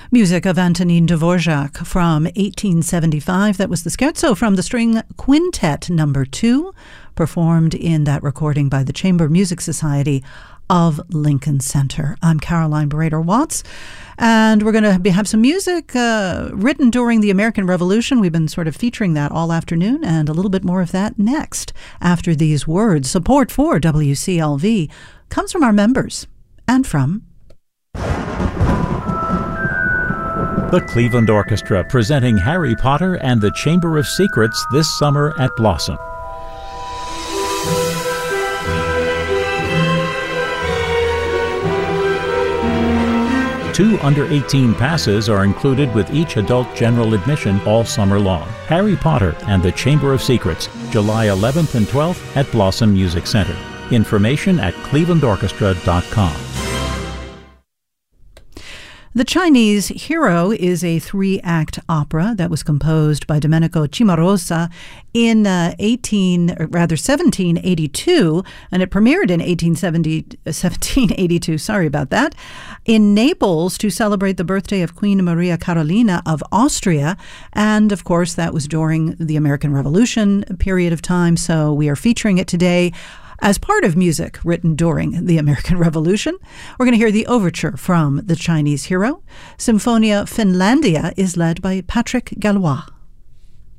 Music of Antonin Dvorak from 1875. That was the scherzo from the String Quintet No. 2, performed in that recording by the Chamber Music Society of Lincoln Center. I'm Caroline Berater-Watts, and we're going to have some music written during the American Revolution. We've been sort of featuring that all afternoon, and a little bit more of that next. After these words, support for WCLV comes from our members and from the Cleveland Orchestra, presenting Harry Potter and the Chamber of Secrets this summer at Blossom. Two under-18 passes are included with each adult general admission all summer long. Harry Potter and the Chamber of Secrets, July 11th and 12th at Blossom Music Center. Information at clevelandorchestra.com. The Chinese Hero is a 3-act opera that was composed by Domenico Cimarosa in 1782, and it premiered in 1782, sorry about that, in Naples to celebrate the birthday of Queen Maria Carolina of Austria. And of course, that was during the American Revolution period of time, so we are featuring it today as part of music written during the American Revolution. We're going to hear the overture from the Chinese Hero. Symphonia Finlandia is led by Patrick Gallois.